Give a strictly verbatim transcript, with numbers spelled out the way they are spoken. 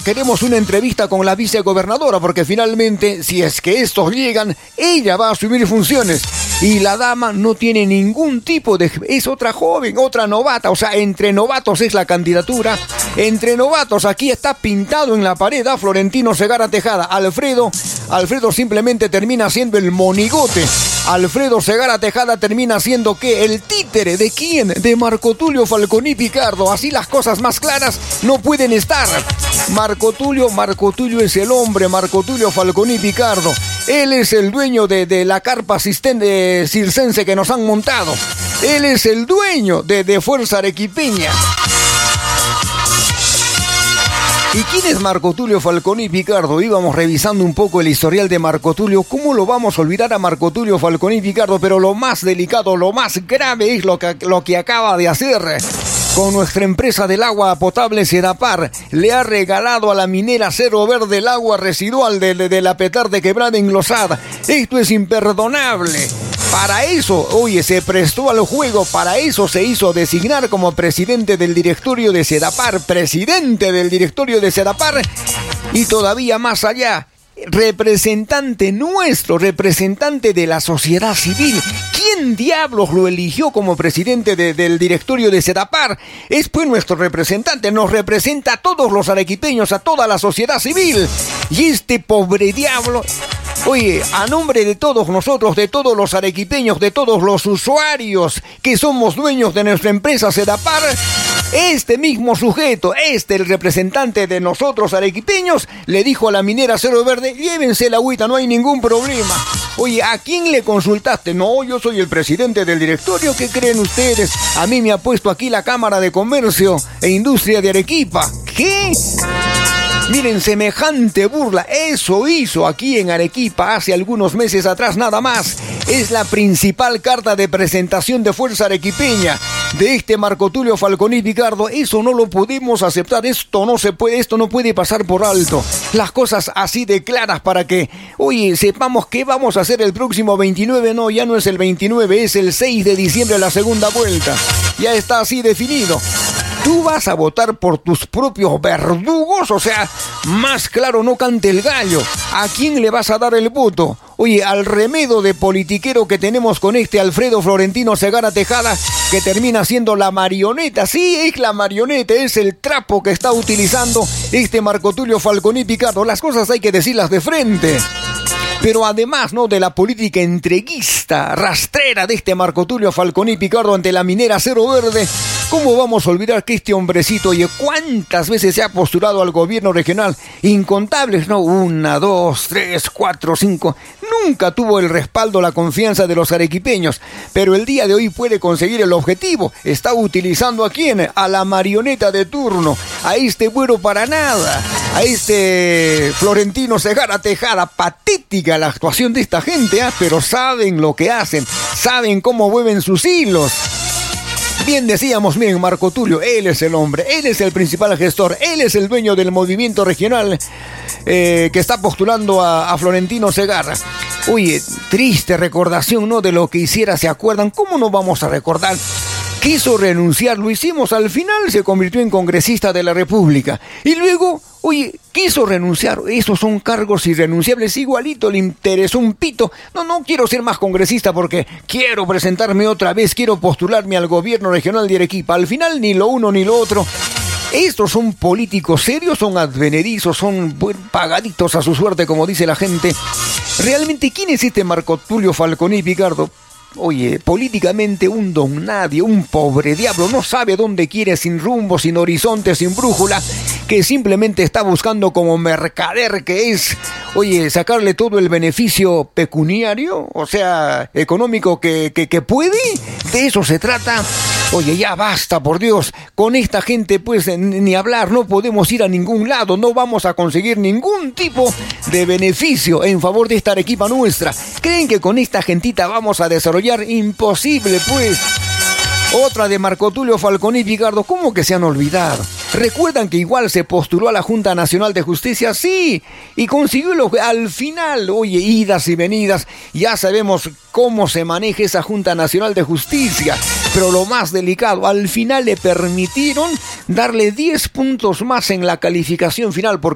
queremos una entrevista con la vicegobernadora, porque finalmente, si es que estos llegan, ella va a asumir funciones. Y la dama no tiene ningún tipo de... Es otra joven, otra novata. O sea, entre novatos es la candidatura. Entre novatos, aquí está pintado en la pared a Florentino Segarra Tejada. Alfredo, Alfredo simplemente termina siendo el monigote. Alfredo Segarra Tejada termina siendo, ¿qué? El títere. ¿De quién? De Marco Tulio Falconi Picardo. Así las cosas más claras no pueden estar. Marco Tulio, Marco Tulio es el hombre. Marco Tulio Falconi Picardo. Él es el dueño de, de la carpa asistente circense que nos han montado. Él es el dueño de, de Fuerza Arequipeña. ¿Y quién es Marco Tulio Falconi Picardo? Íbamos revisando un poco el historial de Marco Tulio. ¿Cómo lo vamos a olvidar a Marco Tulio Falconi Picardo? Pero lo más delicado, lo más grave es lo que, lo que acaba de hacer con nuestra empresa del agua potable Sedapar. Le ha regalado a la minera Cerro Verde el agua residual de, de, de la Petar de Quebrada en Losada. Esto es imperdonable. Para eso, oye, se prestó al juego, para eso se hizo designar como presidente del directorio de Sedapar, presidente del directorio de Sedapar, y todavía más allá, representante nuestro, representante de la sociedad civil. ¿Quién diablos lo eligió como presidente de, del directorio de Sedapar? Es pues nuestro representante, nos representa a todos los arequipeños, a toda la sociedad civil. Y este pobre diablo... Oye, a nombre de todos nosotros, de todos los arequipeños, de todos los usuarios que somos dueños de nuestra empresa Sedapar, este mismo sujeto, este el representante de nosotros arequipeños, le dijo a la minera Cerro Verde: llévense la agüita, no hay ningún problema. Oye, ¿a quién le consultaste? No, yo soy el presidente del directorio. ¿Qué creen ustedes? A mí me ha puesto aquí la Cámara de Comercio e Industria de Arequipa. ¿Qué? Miren, semejante burla, eso hizo aquí en Arequipa hace algunos meses atrás nada más. Es la principal carta de presentación de Fuerza Arequipeña, de este Marco Tulio Falconi Picardo. Eso no lo podemos aceptar, esto no se puede, esto no puede pasar por alto. Las cosas así de claras para que, oye, sepamos qué vamos a hacer el próximo veintinueve, no, ya no es el veintinueve, es el seis de diciembre la segunda vuelta. Ya está así definido. ¿Tú vas a votar por tus propios verdugos? O sea, más claro no cante el gallo. ¿A quién le vas a dar el voto? Oye, al remedo de politiquero que tenemos con este Alfredo Florentino Segarra Tejada, que termina siendo la marioneta. Sí, es la marioneta, es el trapo que está utilizando este Marco Tulio Falconi Picardo. Las cosas hay que decirlas de frente. Pero además, ¿no?, de la política entreguista, rastrera de este Marco Tulio Falconi Picardo ante la minera Cerro Verde, ¿cómo vamos a olvidar que este hombrecito, oye, cuántas veces se ha postulado al gobierno regional? Incontables, ¿no? Una, dos, tres, cuatro, cinco. Nunca tuvo el respaldo, la confianza de los arequipeños. Pero el día de hoy puede conseguir el objetivo. Está utilizando ¿a quién? A la marioneta de turno. A este bueno para nada. A este Florentino Segarra Tejada. Patética la actuación de esta gente, ¿eh? Pero saben lo que hacen. Saben cómo mueven sus hilos. Bien decíamos, miren, Marco Tulio, él es el hombre, él es el principal gestor, él es el dueño del movimiento regional eh, que está postulando a, a Florentino Segarra. Oye, triste recordación, ¿no?, de lo que hiciera, ¿se acuerdan? ¿Cómo no vamos a recordar? Quiso renunciar, lo hicimos, al final se convirtió en congresista de la República. Y luego, oye, quiso renunciar, esos son cargos irrenunciables, igualito, le interesó un pito. No, no quiero ser más congresista porque quiero presentarme otra vez, quiero postularme al gobierno regional de Arequipa. Al final ni lo uno ni lo otro. Estos son políticos serios, son advenedizos, son pagaditos a su suerte, como dice la gente. Realmente, ¿quién es este Marco Tulio Falconi Picardo? Oye, políticamente un don nadie, un pobre diablo, no sabe dónde quiere, sin rumbo, sin horizonte, sin brújula, que simplemente está buscando como mercader que es, oye, sacarle todo el beneficio pecuniario, o sea, económico que, que, que puede. De eso se trata. Oye, ya basta, por Dios, con esta gente pues ni hablar, no podemos ir a ningún lado, no vamos a conseguir ningún tipo de beneficio en favor de esta Arequipa nuestra. ¿Creen que con esta gentita vamos a desarrollar? Imposible, pues. Otra de Marco Tulio Falconi Picardo, ¿cómo que se han olvidado? ¿Recuerdan que igual se postuló a la Junta Nacional de Justicia? Sí, y consiguió lo que al final, oye, idas y venidas, ya sabemos cómo se maneja esa Junta Nacional de Justicia, pero lo más delicado, al final le permitieron darle diez puntos más en la calificación final, porque